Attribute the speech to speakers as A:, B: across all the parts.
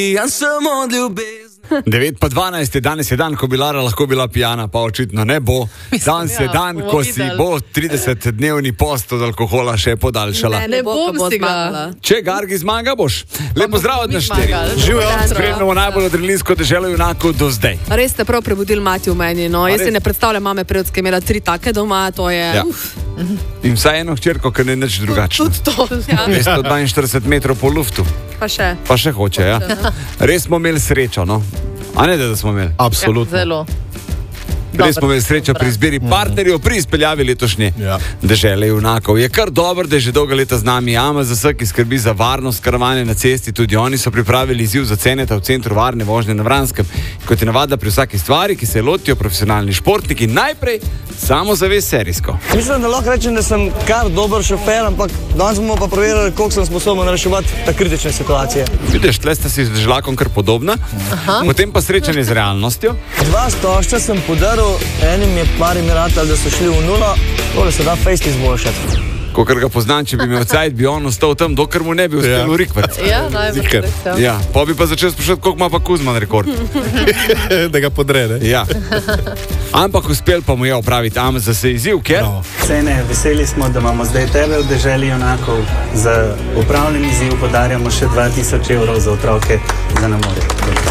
A: Jaz sem od ljubezni.
B: 9:12 je danes, je dan, ko bi Lara lahko bila pijana, pa očitno ne bo. Danes je dan, ko si bo 30-dnevni post od alkohola še podaljšala.
C: Ne bom si ga.
B: Če Gargi zmaga, boš. Lepo zdrav od nas štiri. Živijo, spremljamo najbolj adrenalinsko deželo junakov do zdaj.
C: Res ste prav prebudili mati v meni. No. Jaz si ne predstavljam mame Prevc, ki je imela 3 take doma, to je...
B: Ja. In vsaj eno hčerko, ker ne nič drugačno.
C: Tudi to, ja.
B: 242 metrov po luftu.
C: Pa še
B: hoče, ja. Res smo imeli srečo, no? A ne, da smo imeli?
D: Absolutno.
C: Ja, zelo.
B: Res smo imeli srečo pri izbiri partnerjev, pri izpeljavi letošnje dežele junakov. Je kar dobro, da je že dolga leta z nami AMZS, ki skrbi za varnost karavane na cesti. Tudi oni so pripravili izziv za Ceneta v centru varne vožnje na Vranskem. Kot je navada pri vsaki stvari, ki se lotijo profesionalni športniki, najprej samozavest serijsko.
A: Mislim, da lahko rečem, da sem kar dober šofer, ampak danes bomo pa preverili, koliko sem sposoben reševati ta kritične situacije.
B: Vidiš, tle sta si z žlakom kar podobna, potem pa srečanje z realnostjo.
A: 2 stožča sem podaril, enim je parim ratal, da so šli v 0, tole se da fejst izboljšati.
B: Kokor ga poznam, če bi imel cajt, bi on ostal tam, dokler mu ne bi uspel v rikvec.
C: Ja, najbolj.
B: Ja, pa bi pa začel sprašati, koliko ima pa Kuzman rekord.
D: Da ga podrede.
B: Ja. Ampak uspel pa mu je opraviti AMZS izziv, ker?
E: Cene, veseli smo, da imamo zdaj tebe v deželi junakov. Za upravljen izziv podarjamo še 2000 evrov za otroke za namore.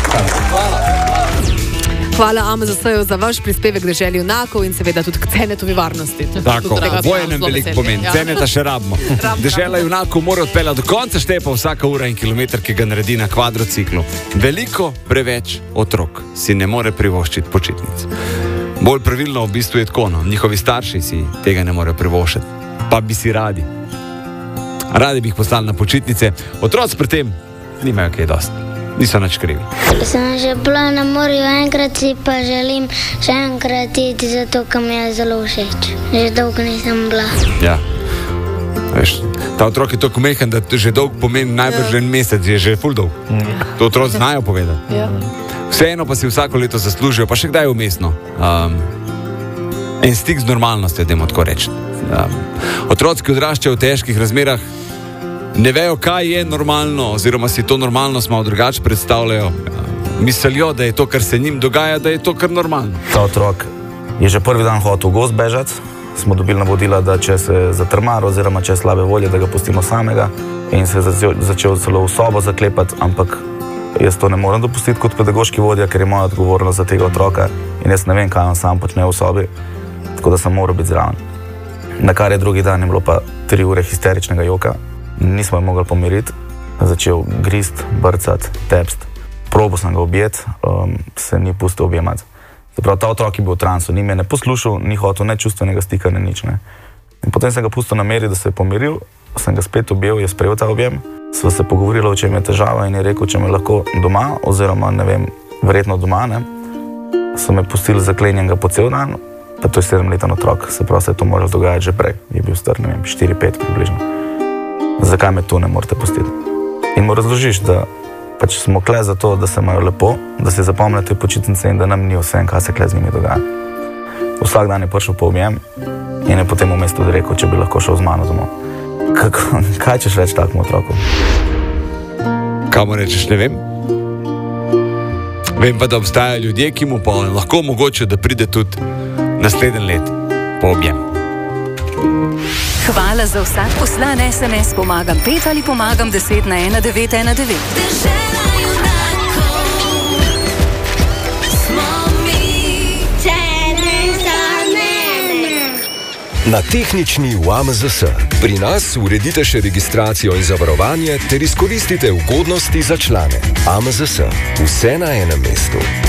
C: Hvala AMZS-ju za vaš prispevek k deželi junakov in seveda tudi k Cenetovi varnosti.
B: Tako, oboje nam veliko pomeni. Ceneta še rabimo. Dežela junakov mora odpeljati do konca, šteje pa vsaka ura in kilometr, ki ga naredi na kvadrociklu. Veliko preveč otrok si ne more privoščiti počitnic. Bolj pravilno v bistvu je tako, no. Njihovi starši si tega ne morejo privoščiti. Pa bi si radi. Radi bi jih poslali na počitnice. Otroci pri tem nimajo kaj dosti. Niso nič krivi.
F: Sem že bila na morju enkrat, si pa želim še enkrat iti, zato ker mi je zelo všeč. Že dolgo nisem bila.
B: Ja. Veš, ta otrok je tako mehen, da že dolg pomeni najbrž en mesec, je že ful dolg. To otroci znajo povedati.
C: Ja.
B: Vseeno pa si vsako leto zaslužijo, pa še kdaj umestno. En stik z normalnostjo, dajmo tako reči. Otroci, ki odraščajo v težkih razmerah, ne vejo, kaj je normalno, oziroma si to normalnost malo drugače predstavljajo. Mislijo, da je to, kar se njim dogaja, da je to kar normalno.
G: Ta otrok je že prvi dan hotel v gozd bežati. Smo dobili navodila, da če se zatrmar oziroma če je slabe volje, da ga pustimo samega, in se je začel celo v sobo zaklepati, ampak jaz to ne morem dopustiti kot pedagoški vodja, ker je moja odgovornost za tega otroka in jaz ne vem, kaj on sam počne v sobi, tako da sem moral biti zraven. Na kar je drugi dan je bilo pa 3 ure histeričnega joka. Nismo jo mogli pomiriti, začel grist, brcati, tepst. Probal sem ga objeti, se ni pustil objemati. Zapravo, ta otrok je bil v transu, ni me ne poslušal, ni hotel ne čustvenega stika, ne nič. Ne. In potem sem ga pustil na meri, da se je pomiril, sem ga spet objel, je sprejel ta objem. Sva se pogovorila, o čem je težava in je rekel, če me lahko doma, oziroma ne vem, verjetno doma, ne. So me pustili zaklenjenega po cel dan, pa to je 7-leten otrok, se pravi, se je to moralo dogajati že prej. Je bil star, ne vem, 4-5 približno. Zakaj me tu ne morete pustiti? In mu razložiš, da pač smo kle za to, da se imajo lepo, da se zapomnijo te počitnice in da nam ni vse, kaj se kle z njimi dogaja. Vsak dan je prišel po objem in je potem v mestu rekel, če bi lahko šel z mano domov. Kaj češ reči takemu otroku?
B: Kaj mu rečeš, ne vem. Vem pa, da obstajajo ljudje, ki mu pa lahko omogočijo, da pride tudi naslednji let po objem.
H: Hvala za vsak poslan SMS. Pomagam 5 ali pomagam 10 na 1919.
I: Dežela junakov smo mi. Cene za mene.
J: Na tehnični v AMZS. Pri nas uredite še registracijo in zavarovanje ter izkoristite ugodnosti za člane. AMZS. Vse na enem mestu.